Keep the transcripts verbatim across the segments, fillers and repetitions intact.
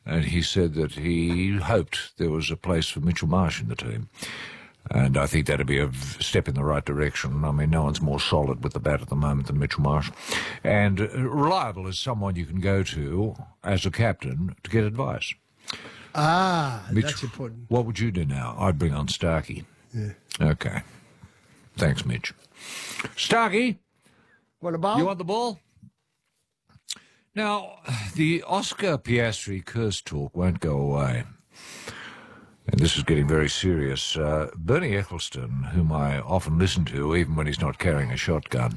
and he said that he hoped there was a place for Mitchell Marsh in the team. And I think that'd be a step in the right direction. I mean, no one's more solid with the bat at the moment than Mitchell Marsh. And uh, reliable as someone you can go to as a captain to get advice. Ah, Mitch, that's important. What would you do now? I'd bring on Starkey. Yeah. Okay. Thanks, Mitch. Starkey? Want a ball? You want the ball? Now, the Oscar Piastri curse talk won't go away. And this is getting very serious. Uh, Bernie Ecclestone, whom I often listen to, even when he's not carrying a shotgun.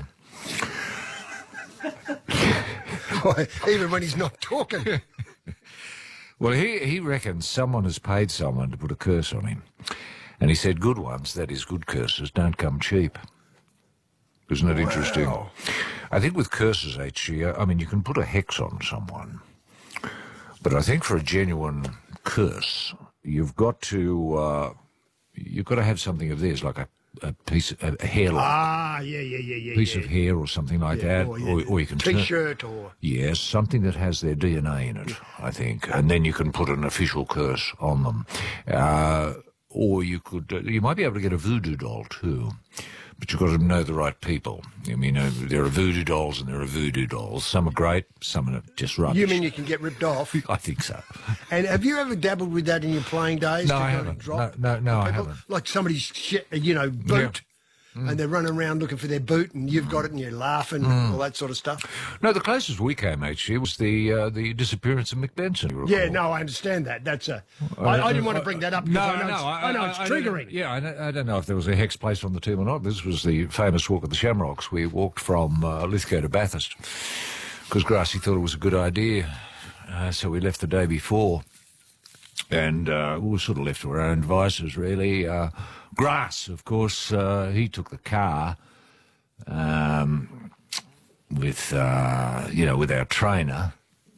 Even when he's not talking. Well, he, he reckons someone has paid someone to put a curse on him. And he said good ones, that is, good curses, don't come cheap. Isn't it wow. interesting? I think with curses, H G, I mean, you can put a hex on someone. But I think for a genuine curse, you've got to uh, you've got to have something of theirs, like a, a piece of a hairline. Ah, yeah, yeah, yeah, yeah. Piece yeah. of hair or something like yeah, that. Or, yeah, or, or you can T-shirt turn, or... Yes, something that has their D N A in it, I think. And then you can put an official curse on them. Uh, or you could, uh, you might be able to get a voodoo doll too. But you've got to know the right people. I mean, uh, there are voodoo dolls and there are voodoo dolls. Some are great, some are just rubbish. You mean you can get ripped off? I think so. And have you ever dabbled with that in your playing days? No, I haven't. Drop no, no, no I people? haven't. Like somebody's, shit, you know, boot, yeah. mm. and they're running around looking for their boot, and you've got it, and you're laughing, mm. and all that sort of stuff. No, the closest we came, H G, was the uh, the disappearance of Mick Benson. You yeah, no, I understand that. That's a. Uh, I, I didn't want to bring that up because no, I know no, it's, I, I know I, it's I, triggering. I, yeah, I don't, I don't know if there was a hex placed on the team or not. This was the famous walk of the Shamrocks. We walked from uh, Lithgow to Bathurst because Grassy thought it was a good idea, uh, so we left the day before. And uh, we were sort of left to our own devices, really. Uh, Grass, of course, uh, he took the car um, with, uh, you know, with our trainer,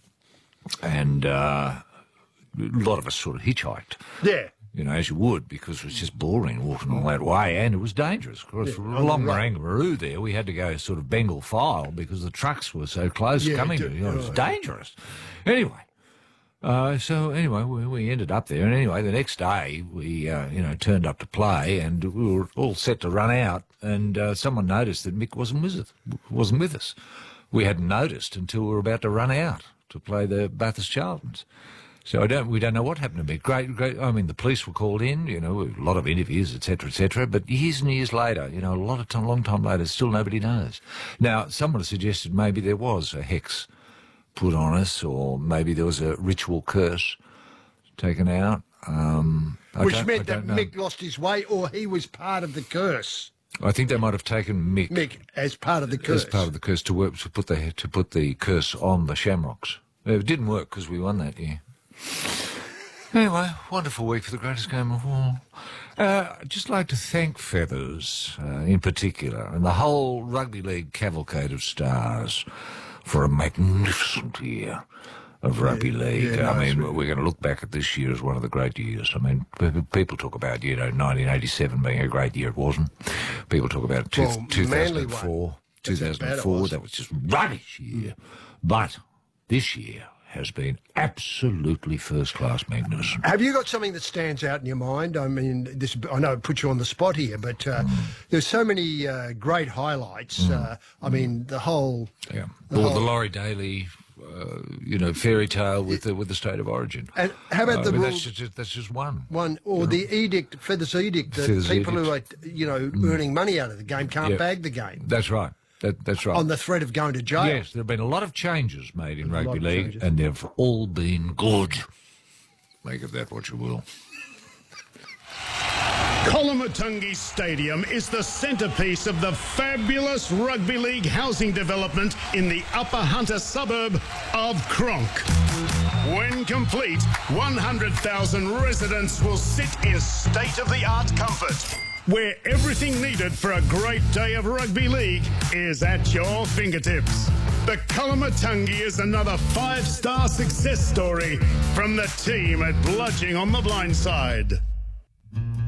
and uh, a lot of us sort of hitchhiked. Yeah. You know, as you would, because it was just boring walking all that way, and it was dangerous. Of course, yeah, along right. Marangaroo there, we had to go sort of Bengal file because the trucks were so close yeah, coming do, to you. Know, it was right. dangerous. Anyway. Uh, so anyway, we, we ended up there, and anyway, the next day we, uh, you know, turned up to play, and we were all set to run out, and uh, someone noticed that Mick wasn't with us. Wasn't with us. We hadn't noticed until we were about to run out to play the Bathurst Charltons. So I don't, we don't know what happened to Mick. Great, great. I mean, the police were called in, you know, a lot of interviews, et cetera, et cetera. But years and years later, you know, a lot of time, long time later, still nobody knows. Now, someone suggested maybe there was a hex put on us, or maybe there was a ritual curse taken out. Um, Which meant that know. Mick lost his way, or he was part of the curse. I think they might have taken Mick, Mick as part of the curse. As part of the curse to work to put the to put the curse on the Shamrocks. It didn't work because we won that year. Anyway, wonderful week for the greatest game of all. Uh, I'd just like to thank Feathers uh, in particular, and the whole rugby league cavalcade of stars, for a magnificent year of rugby yeah, league. Yeah, no, I mean, really... we're going to look back at this year as one of the great years. I mean, people talk about, you know, nineteen eighty-seven being a great year. It wasn't. People talk about two, well, two thousand four. two thousand four, was. That was just rubbish year. But this year has been absolutely first-class magnificent. Have you got something that stands out in your mind? I mean, this I know it puts you on the spot here, but uh, mm. there's so many uh, great highlights. Mm. Uh, I mean, the whole... Yeah. The, or whole, the Laurie Daly, uh, you know, fairy tale with, the, with the state of origin. And how about uh, the I mean, rule... That's just, that's just one. One, or the know? edict, Feathers edict, that Feathers people edict. who are, you know, mm. earning money out of the game can't yeah. bag the game. That's right. That, that's right. On the threat of going to jail. Yes, there have been a lot of changes made in There's rugby league, changes. and they've all been good. Make of that what you will. Kolomatungi Stadium is the centrepiece of the fabulous rugby league housing development in the Upper Hunter suburb of Cronk. When complete, one hundred thousand residents will sit in state-of-the-art comfort, where everything needed for a great day of rugby league is at your fingertips. The Kolomatungi is another five-star success story from the team at Bludging on the Blind Side.